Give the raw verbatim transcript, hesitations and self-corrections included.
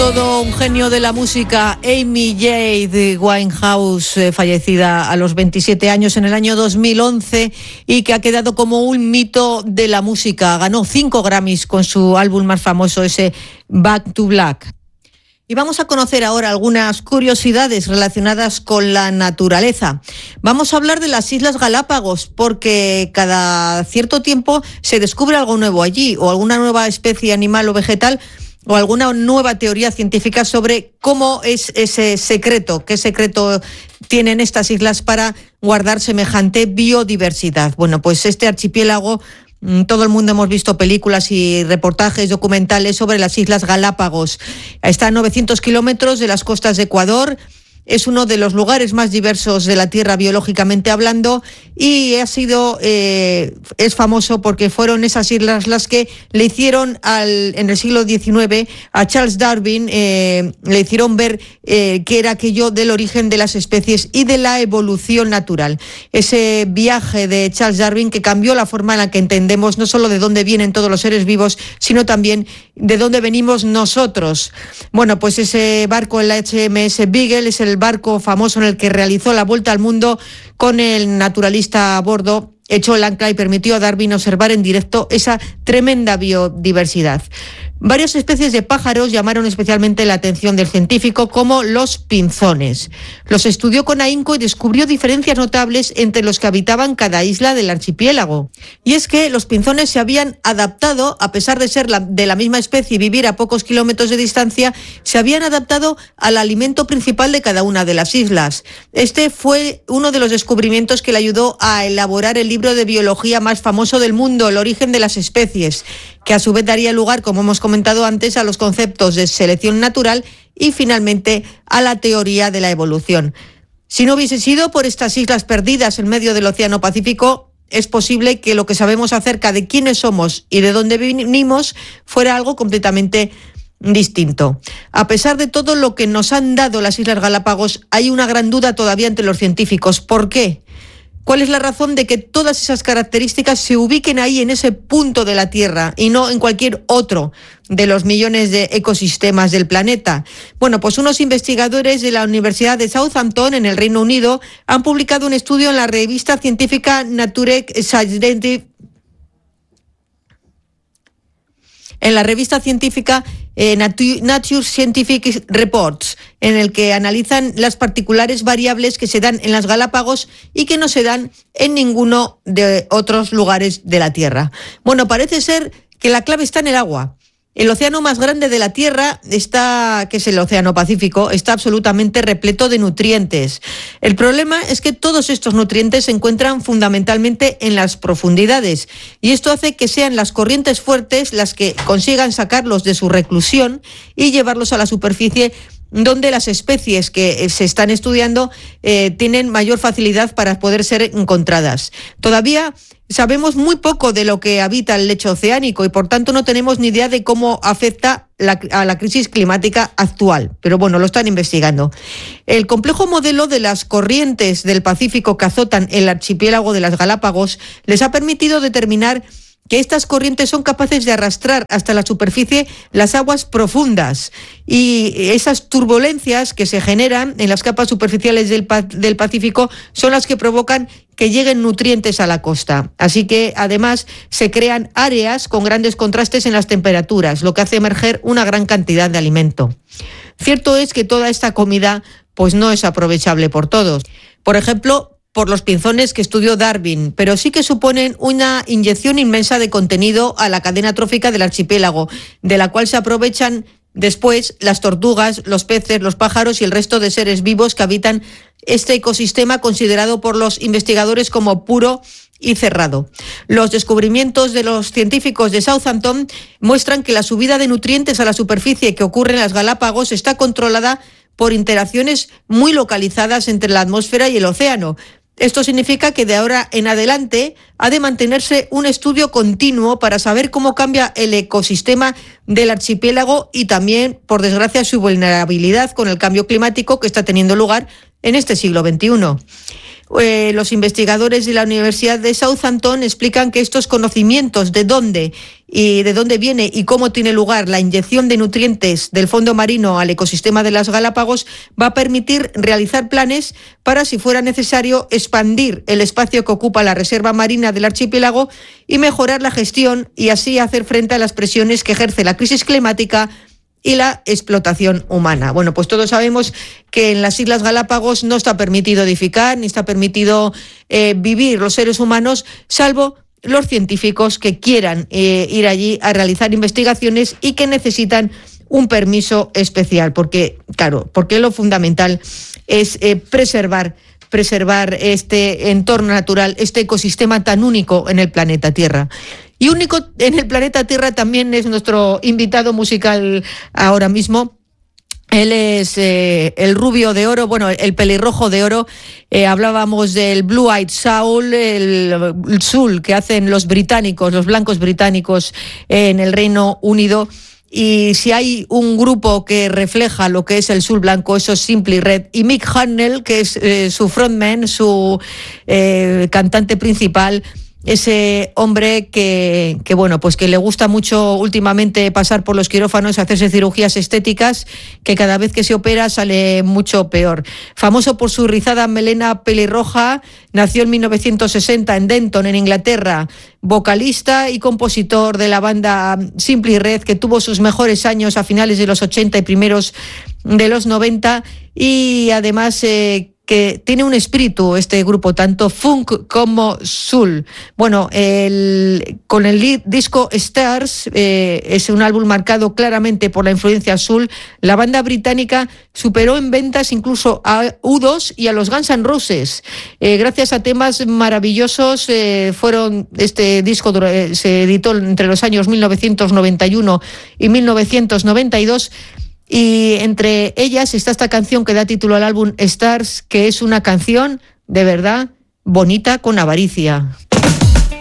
todo un genio de la música, Amy Jade Winehouse, eh, fallecida a los veintisiete años en el año dos mil once y que ha quedado como un mito de la música. Ganó cinco Grammys con su álbum más famoso, ese Back to Black. Y vamos a conocer ahora algunas curiosidades relacionadas con la naturaleza. Vamos a hablar de las Islas Galápagos, porque cada cierto tiempo se descubre algo nuevo allí, o alguna nueva especie animal o vegetal, o alguna nueva teoría científica sobre cómo es ese secreto, qué secreto tienen estas islas para guardar semejante biodiversidad. Bueno, pues este archipiélago, todo el mundo hemos visto películas y reportajes documentales sobre las Islas Galápagos. Está a novecientos kilómetros de las costas de Ecuador. Es uno de los lugares más diversos de la Tierra biológicamente hablando y ha sido eh, es famoso porque fueron esas islas las que le hicieron al, en el siglo diecinueve a Charles Darwin, eh, le hicieron ver eh, qué era aquello del origen de las especies y de la evolución natural. Ese viaje de Charles Darwin que cambió la forma en la que entendemos no solo de dónde vienen todos los seres vivos, sino también de dónde venimos nosotros. Bueno, pues ese barco, el H M S Beagle, es el barco famoso en el que realizó la vuelta al mundo con el naturalista a bordo, echó el ancla y permitió a Darwin observar en directo esa tremenda biodiversidad. Varias especies de pájaros llamaron especialmente la atención del científico, como los pinzones. Los estudió con ahínco y descubrió diferencias notables entre los que habitaban cada isla del archipiélago. Y es que los pinzones se habían adaptado, a pesar de ser la, de la misma especie y vivir a pocos kilómetros de distancia, se habían adaptado al alimento principal de cada una de las islas. Este fue uno de los descubrimientos que le ayudó a elaborar el libro de biología más famoso del mundo, El origen de las especies, que a su vez daría lugar, como hemos comentado antes, a los conceptos de selección natural y finalmente a la teoría de la evolución. Si no hubiese sido por estas islas perdidas en medio del Océano Pacífico, es posible que lo que sabemos acerca de quiénes somos y de dónde venimos fuera algo completamente distinto. A pesar de todo lo que nos han dado las Islas Galápagos, hay una gran duda todavía entre los científicos. ¿Por qué? ¿Cuál es la razón de que todas esas características se ubiquen ahí en ese punto de la Tierra y no en cualquier otro de los millones de ecosistemas del planeta? Bueno, pues unos investigadores de la Universidad de Southampton, en el Reino Unido, han publicado un estudio en la revista científica Nature Scientific, en la revista científica eh, Nature, Nature Scientific Reports, en el que analizan las particulares variables que se dan en las Galápagos y que no se dan en ninguno de otros lugares de la Tierra. Bueno, parece ser que la clave está en el agua. El océano más grande de la Tierra, está, que es el Océano Pacífico, está absolutamente repleto de nutrientes. El problema es que todos estos nutrientes se encuentran fundamentalmente en las profundidades y esto hace que sean las corrientes fuertes las que consigan sacarlos de su reclusión y llevarlos a la superficie, donde las especies que se están estudiando eh, tienen mayor facilidad para poder ser encontradas. Todavía sabemos muy poco de lo que habita el lecho oceánico y por tanto no tenemos ni idea de cómo afecta la, a la crisis climática actual, pero bueno, lo están investigando. El complejo modelo de las corrientes del Pacífico que azotan el archipiélago de las Galápagos les ha permitido determinar que estas corrientes son capaces de arrastrar hasta la superficie las aguas profundas y esas turbulencias que se generan en las capas superficiales del, del Pacífico son las que provocan que lleguen nutrientes a la costa. Así que además se crean áreas con grandes contrastes en las temperaturas, lo que hace emerger una gran cantidad de alimento. Cierto es que toda esta comida pues no es aprovechable por todos. Por ejemplo, por los pinzones que estudió Darwin, pero sí que suponen una inyección inmensa de contenido a la cadena trófica del archipiélago, de la cual se aprovechan después las tortugas, los peces, los pájaros y el resto de seres vivos que habitan este ecosistema considerado por los investigadores como puro y cerrado. Los descubrimientos de los científicos de Southampton muestran que la subida de nutrientes a la superficie que ocurre en las Galápagos está controlada por interacciones muy localizadas entre la atmósfera y el océano. Esto significa que de ahora en adelante ha de mantenerse un estudio continuo para saber cómo cambia el ecosistema del archipiélago y también, por desgracia, su vulnerabilidad con el cambio climático que está teniendo lugar en este siglo veintiuno. Eh, los investigadores de la Universidad de Southampton explican que estos conocimientos de dónde y de dónde viene y cómo tiene lugar la inyección de nutrientes del fondo marino al ecosistema de las Galápagos va a permitir realizar planes para, si fuera necesario, expandir el espacio que ocupa la reserva marina del archipiélago y mejorar la gestión y así hacer frente a las presiones que ejerce la crisis climática y la explotación humana. Bueno, pues todos sabemos que en las Islas Galápagos no está permitido edificar, ni está permitido eh, vivir los seres humanos, salvo los científicos que quieran eh, ir allí a realizar investigaciones y que necesitan un permiso especial, porque, claro, porque lo fundamental es eh, preservar, preservar este entorno natural, este ecosistema tan único en el planeta Tierra. Y único en el planeta Tierra también es nuestro invitado musical ahora mismo. Él es eh, el rubio de oro, bueno, el pelirrojo de oro. Eh, hablábamos del Blue Eyed Soul, el, el soul que hacen los británicos, los blancos británicos eh, en el Reino Unido. Y si hay un grupo que refleja lo que es el soul blanco, eso es Simply Red. Y Mick Hucknall, que es eh, su frontman, su eh, cantante principal, ese hombre que, que, bueno, pues que le gusta mucho últimamente pasar por los quirófanos, hacerse cirugías estéticas, que cada vez que se opera sale mucho peor. Famoso por su rizada melena pelirroja, nació en mil novecientos sesenta en Denton, en Inglaterra, vocalista y compositor de la banda Simply Red, que tuvo sus mejores años a finales de los ochenta y primeros de los noventa, y además eh, que tiene un espíritu este grupo, tanto funk como soul. Bueno, el, con el disco Stars, eh, es un álbum marcado claramente por la influencia soul. La banda británica superó en ventas incluso a U dos y a los Guns N' Roses. Eh, gracias a temas maravillosos, eh, fueron este disco eh, se editó entre los años mil novecientos noventa y uno y mil novecientos noventa y dos. Y entre ellas está esta canción que da título al álbum Stars, que es una canción de verdad bonita con avaricia.